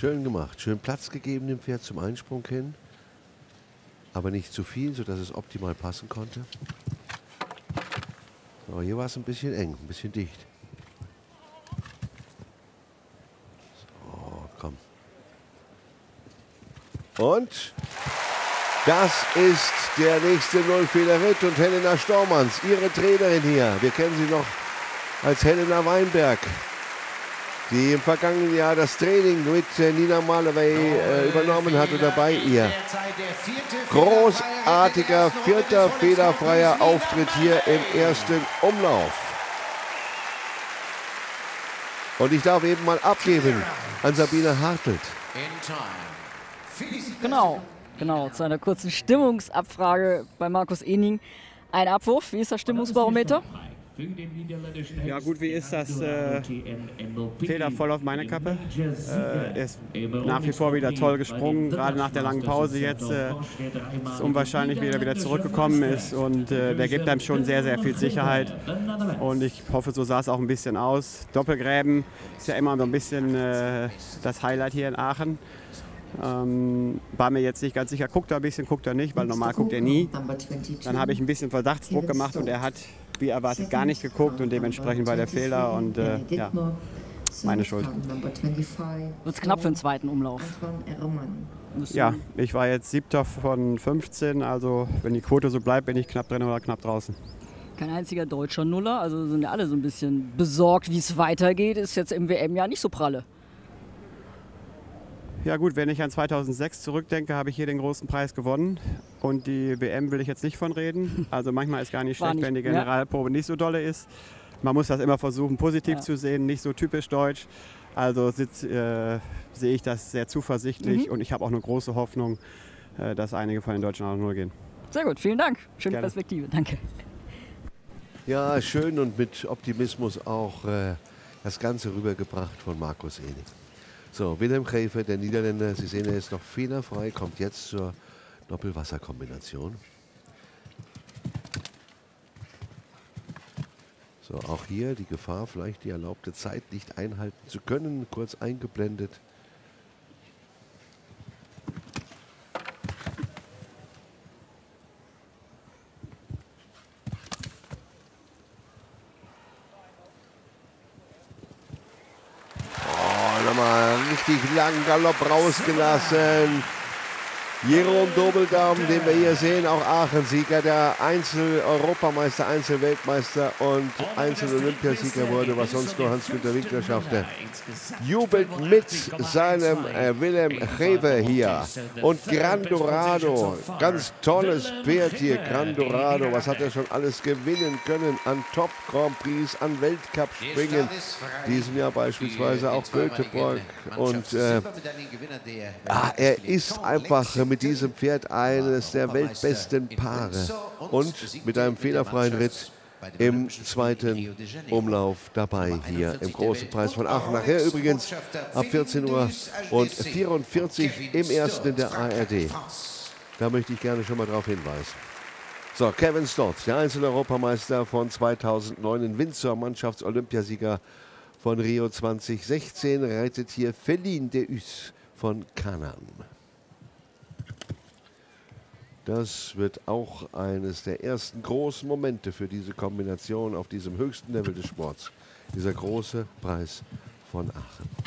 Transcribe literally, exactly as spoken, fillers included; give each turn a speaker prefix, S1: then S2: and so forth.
S1: Schön gemacht. Schön Platz gegeben dem Pferd zum Einsprung hin. Aber nicht zu viel, sodass es optimal passen konnte. So, hier war es ein bisschen eng, ein bisschen dicht. So, komm. Und das ist der nächste Nullfehler-Ritt und Helena Stormanns, ihre Trainerin hier. Wir kennen sie noch als Helena Weinberg, die im vergangenen Jahr das Training mit Nina Malaway äh, übernommen hat und dabei ihr großartiger vierter fehlerfreier Auftritt hier im ersten Umlauf. Und ich darf eben mal abgeben an Sabine Hartelt.
S2: Genau, genau, zu einer kurzen Stimmungsabfrage bei Markus Ening. Ein Abwurf, wie ist das Stimmungsbarometer?
S3: Ja gut, wie ist das? Äh, Fehler voll auf meine Kappe. Äh, ist nach wie vor wieder toll gesprungen, gerade nach der langen Pause jetzt. Äh, ist unwahrscheinlich, wie er wieder zurückgekommen ist und äh, der gibt einem schon sehr, sehr viel Sicherheit. Und ich hoffe, so sah es auch ein bisschen aus. Doppelgräben ist ja immer so ein bisschen äh, das Highlight hier in Aachen. Ähm, war mir jetzt nicht ganz sicher, guckt er ein bisschen, guckt er nicht, weil normal guckt er nie. Dann habe ich ein bisschen Verdachtsdruck gemacht und er hat, wie erwartet, gar nicht geguckt und dementsprechend war der Fehler und äh, ja, meine Schuld.
S2: Wird es knapp für den zweiten Umlauf?
S3: Ja, ich war jetzt siebter von fünfzehn, also wenn die Quote so bleibt, bin ich knapp drin oder knapp draußen.
S2: Kein einziger deutscher Nuller, also sind ja alle so ein bisschen besorgt, wie es weitergeht. Ist jetzt im W M-Jahr nicht so pralle.
S3: Ja gut, wenn ich an zweitausendsechs zurückdenke, habe ich hier den großen Preis gewonnen und die W M will ich jetzt nicht von reden. Also manchmal ist gar nicht schlecht, nicht, wenn die Generalprobe ja. nicht so dolle ist. Man muss das immer versuchen, positiv ja. zu sehen, nicht so typisch deutsch. Also sitz, äh, sehe ich das sehr zuversichtlich mhm. und ich habe auch eine große Hoffnung, äh, dass einige von den Deutschen auch null gehen.
S2: Sehr gut, vielen Dank. Schöne
S3: Gerne.
S2: Perspektive, danke.
S1: Ja, schön und mit Optimismus auch äh, das Ganze rübergebracht von Markus Ening. So, Willem Gever, der Niederländer, Sie sehen, er ist noch fehlerfrei, kommt jetzt zur Doppelwasserkombination. So, auch hier die Gefahr, vielleicht die erlaubte Zeit nicht einhalten zu können, kurz eingeblendet. Richtig langen Galopp rausgelassen. Jerome Dobeldaum, den wir hier sehen, auch Aachen-Sieger, der Einzel-Europameister, Einzel-Weltmeister und Einzel-Olympiasieger wurde, was sonst nur Hans-Günter Winkler schaffte. Jubelt mit seinem äh, Willem Gever hier. Und Gran Dorado, ganz tolles Pferd hier, Gran Dorado. Was hat er schon alles gewinnen können an Top-Grand Prix, an Weltcup-Springen. Diesem Jahr beispielsweise auch Göteborg. Und äh, ah, er ist einfach mit diesem Pferd eines der weltbesten Paare und mit einem fehlerfreien Ritt im zweiten Umlauf dabei hier im großen Preis von Aachen. Nachher übrigens ab vierzehn Uhr und vierundvierzig im ersten in der A R D. Da möchte ich gerne schon mal darauf hinweisen. So, Kevin Stott, der Einzel-Europameister von zweitausendneun in Windsor, Mannschafts-Olympiasieger von Rio zweitausendsechzehn, reitet hier Feline de Us von Canaan. Das wird auch eines der ersten großen Momente für diese Kombination auf diesem höchsten Level des Sports. Dieser große Preis von Aachen.